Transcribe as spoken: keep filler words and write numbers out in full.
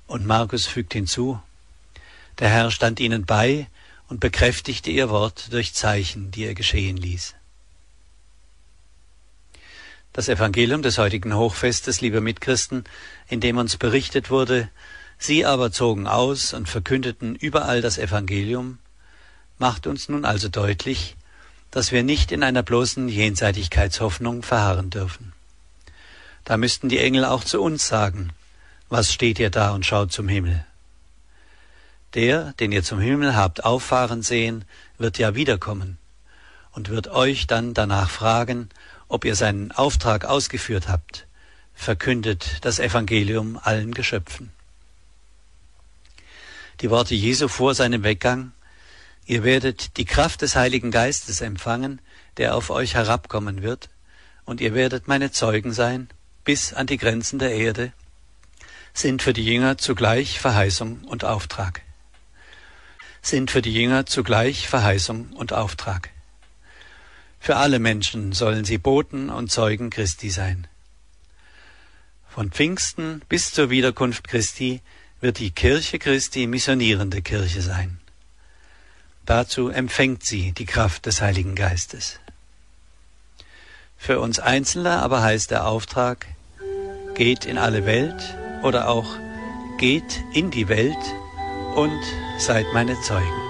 Und Markus fügt hinzu: Der Herr stand ihnen bei und bekräftigte ihr Wort durch Zeichen, die er geschehen ließ. Das Evangelium des heutigen Hochfestes, liebe Mitchristen, in dem uns berichtet wurde: Sie aber zogen aus und verkündeten überall das Evangelium, macht uns nun also deutlich, dass wir nicht in einer bloßen Jenseitigkeitshoffnung verharren dürfen. Da müssten die Engel auch zu uns sagen: Was steht ihr da und schaut zum Himmel? Der, den ihr zum Himmel habt auffahren sehen, wird ja wiederkommen und wird euch dann danach fragen, ob ihr seinen Auftrag ausgeführt habt. Verkündet das Evangelium allen Geschöpfen. Die Worte Jesu vor seinem Weggang: Ihr werdet die Kraft des Heiligen Geistes empfangen, der auf euch herabkommen wird, und ihr werdet meine Zeugen sein, bis an die Grenzen der Erde, sind für die Jünger zugleich Verheißung und Auftrag. Sind für die Jünger zugleich Verheißung und Auftrag. Für alle Menschen sollen sie Boten und Zeugen Christi sein. Von Pfingsten bis zur Wiederkunft Christi wird die Kirche Christi missionierende Kirche sein. Dazu empfängt sie die Kraft des Heiligen Geistes. Für uns Einzelne aber heißt der Auftrag: Geht in alle Welt oder auch geht in die Welt und seid meine Zeugen.